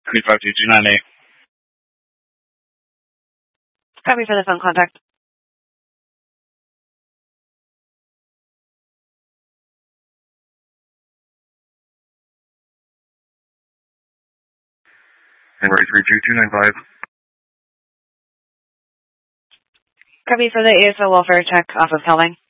2529A. Copy for the phone contact. Henry 33295. Copy for the ASL welfare check off of Helling.